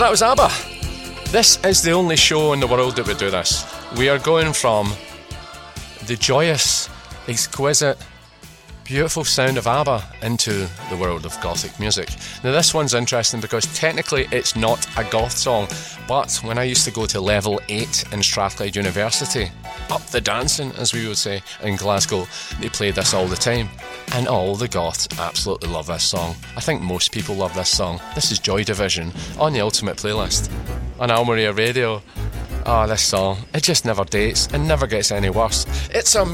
that was ABBA. This is the only show in the world that would do this. We are going from the joyous, exquisite, beautiful sound of ABBA into the world of Gothic music. Now this one's interesting because technically it's not a goth song, but when I used to go to level 8 in Strathclyde University, up the dancing as we would say in Glasgow, they played this all the time, and all the goths absolutely love this song. I think most people love this song. This is Joy Division on the Ultimate Playlist on Almeria Radio. Oh, this song, it just never dates and never gets any worse. It's a